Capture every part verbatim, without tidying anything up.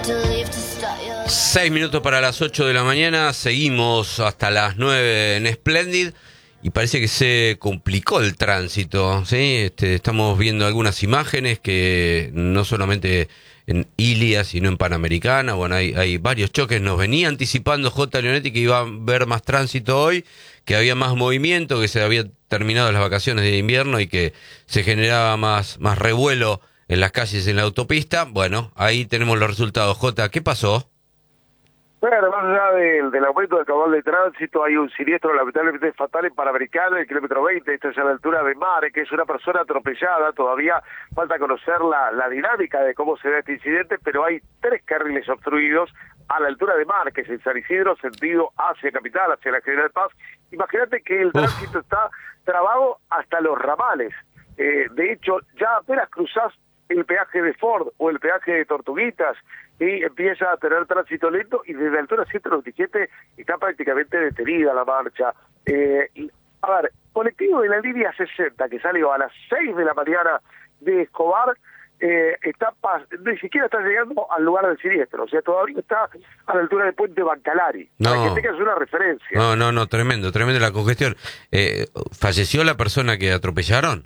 Seis minutos para las ocho de la mañana, seguimos hasta las nueve en Splendid y parece que se complicó el tránsito, ¿sí? Este, estamos viendo algunas imágenes que no solamente en Ilia, sino en Panamericana, bueno, hay, hay varios choques, nos venía anticipando J. Leonetti que iba a haber más tránsito hoy, que había más movimiento, que se habían terminado las vacaciones de invierno y que se generaba más, más revuelo en las calles, en la autopista. Bueno, ahí tenemos los resultados. J, ¿qué pasó? Bueno, más allá del, del aumento del caudal de tránsito, hay un siniestro lamentablemente fatal en Panamericana, en el kilómetro veinte, esto es a la altura de Mare, que es una persona atropellada. Todavía falta conocer la, la dinámica de cómo se da este incidente, pero hay tres carriles obstruidos a la altura de Mare, que es en San Isidro, sentido hacia Capital, hacia la General Paz. Imagínate que el tránsito Uf. está trabado hasta los ramales. Eh, de hecho, ya apenas cruzás el peaje de Ford o el peaje de Tortuguitas y empieza a tener tránsito lento, y desde la altura ciento noventa y siete está prácticamente detenida la marcha. Eh, y, a ver, colectivo de la línea sesenta que salió a las seis de la mañana de Escobar, eh, está pas ni siquiera está llegando al lugar del siniestro, o sea, todavía está a la altura del puente Bancalari, no. para que tengas una referencia. No, no, no, tremendo, tremendo la congestión. Eh, ¿Falleció la persona que atropellaron?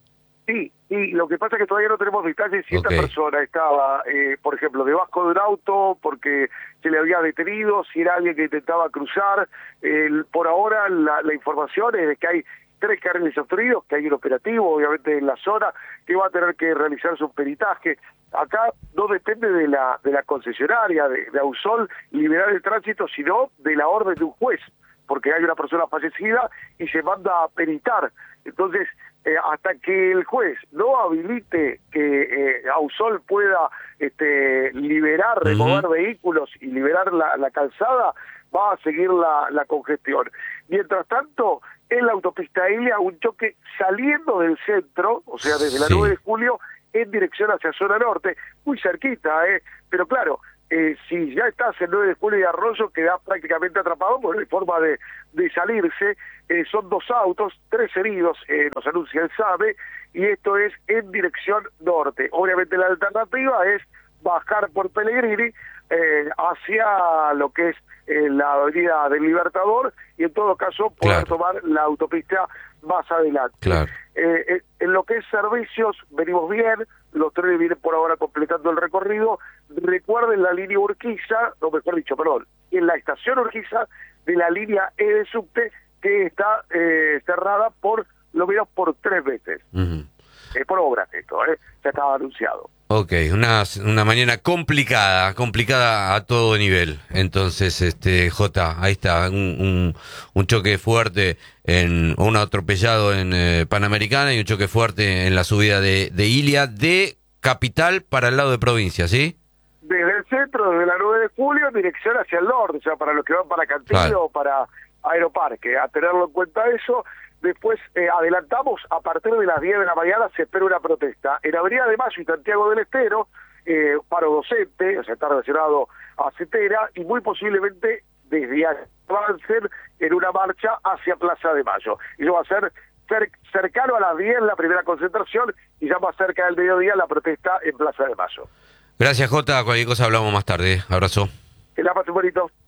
Sí, y lo que pasa es que todavía no tenemos detalles si okay. esta persona estaba, eh, por ejemplo, debajo de un auto porque se le había detenido, si era alguien que intentaba cruzar. Eh, por ahora la, la información es de que hay tres carriles obstruidos, que hay un operativo, obviamente, en la zona, que va a tener que realizar su peritaje. Acá no depende de la de la concesionaria, de, de Ausol, liberar el tránsito, sino de la orden de un juez, porque hay una persona fallecida y se manda a peritar. Entonces, eh, hasta que el juez no habilite que eh, Ausol pueda este, liberar, remover uh-huh. vehículos y liberar la, la calzada, va a seguir la, la congestión. Mientras tanto, en la autopista Ilia, un choque saliendo del centro, o sea, desde la sí. nueve de julio, en dirección hacia zona norte, muy cerquita, ¿eh? Pero claro, Eh, si ya estás en nueve de julio y Arroyo, quedás prácticamente atrapado, porque no hay forma de, de salirse. Eh, son dos autos, tres heridos, eh, nos anuncia el SAME, y esto es en dirección norte. Obviamente la alternativa es bajar por Pellegrini eh, hacia lo que es eh, la avenida del Libertador, y en todo caso poder claro. tomar la autopista más adelante. Claro. Eh, eh, en lo que es servicios, venimos bien, los trenes vienen por ahora completando el recorrido. Recuerden la línea Urquiza, no mejor dicho, perdón, en la estación Urquiza de la línea E de subte, que está eh, cerrada por lo menos por tres veces. Uh-huh. Eh, por obras esto, eh, ya estaba anunciado. Ok, una, una mañana complicada, complicada a todo nivel. Entonces, este J, ahí está, un, un, un choque fuerte, en un atropellado en eh, Panamericana y un choque fuerte en la subida de, de Ilia, de Capital para el lado de provincia, ¿sí? Desde el centro, desde la nueve de julio, en dirección hacia el norte, o sea, para los que van para Cantillo vale. o para Aeroparque, a tenerlo en cuenta eso. Después eh, adelantamos, a partir de las diez de la mañana se espera una protesta en Avenida de Mayo y Santiago del Estero, eh, paro docente, o sea, está relacionado a Cetera, y muy posiblemente desde ahí avancen en una marcha hacia Plaza de Mayo. Y eso va a ser cer cercano a las diez la primera concentración, y ya más cerca del mediodía la protesta en Plaza de Mayo. Gracias, Jota. Cualquier cosa hablamos más tarde. Abrazo. Que la pasen bonito.